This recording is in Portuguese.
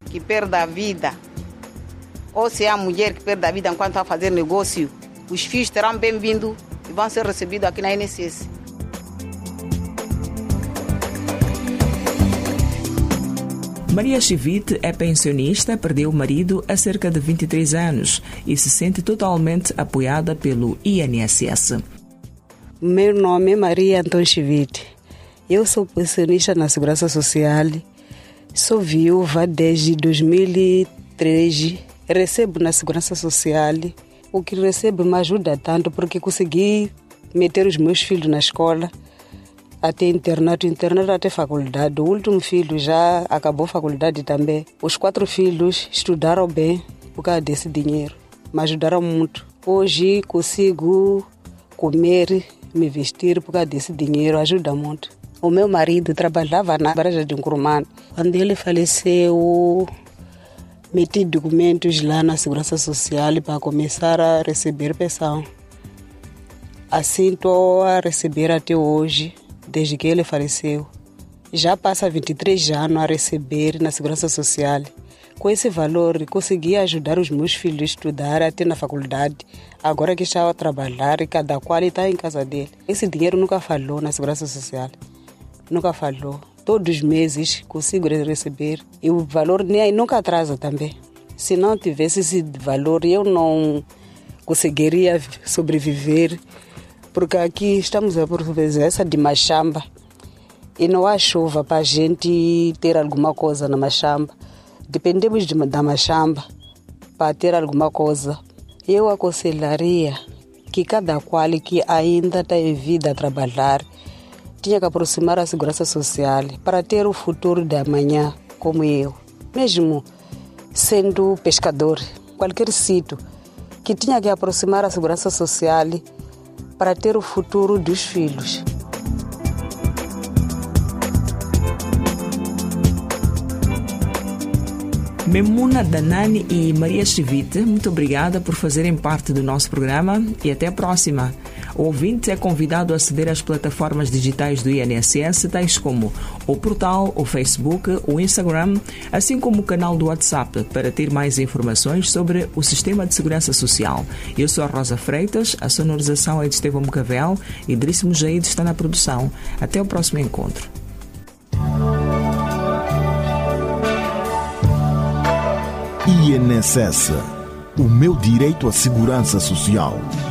que perde a vida, ou se é a mulher que perde a vida enquanto está a fazer negócio, os filhos terão bem-vindo e vão ser recebidos aqui na INSS. Maria Chivite é pensionista, perdeu o marido há cerca de 23 anos e se sente totalmente apoiada pelo INSS. Meu nome é Maria Antônio Chivite. Eu sou pensionista na Segurança Social. Sou viúva desde 2013. Recebo na Segurança Social. O que recebo me ajuda tanto porque consegui meter os meus filhos na escola. Até internato até faculdade. O último filho já acabou a faculdade também. Os 4 filhos estudaram bem por causa desse dinheiro. Me ajudaram muito. Hoje consigo comer, me vestir por causa desse dinheiro. Ajuda muito. O meu marido trabalhava na Barragem de Nkurumah. Quando ele faleceu, meti documentos lá na Segurança Social para começar a receber pensão. Assim estou a receber até hoje. Desde que ele faleceu. Já passa 23 anos a receber na Segurança Social. Com esse valor, consegui ajudar os meus filhos a estudar até na faculdade. Agora que está a trabalhar, cada qual está em casa dele. Esse dinheiro nunca falou na Segurança Social. Nunca falou. Todos os meses consigo receber. E o valor nunca atrasa também. Se não tivesse esse valor, eu não conseguiria sobreviver. Porque aqui estamos a essa de Machamba e não há chuva para a gente ter alguma coisa na Machamba. Dependemos da Machamba para ter alguma coisa. Eu aconselharia que cada qual que ainda está em vida a trabalhar tinha que aproximar a Segurança Social para ter o futuro de amanhã, como eu. Mesmo sendo pescador, qualquer sítio, que tinha que aproximar a Segurança Social para ter o futuro dos filhos. Memuna Danani e Maria Chivite, muito obrigada por fazerem parte do nosso programa e até a próxima. O ouvinte é convidado a aceder às plataformas digitais do INSS, tais como o portal, o Facebook, o Instagram, assim como o canal do WhatsApp, para ter mais informações sobre o Sistema de Segurança Social. Eu sou a Rosa Freitas, a sonorização é de Estevão Mocavel e Idriss Mujaid está na produção. Até o próximo encontro. INSS, o meu direito à segurança social.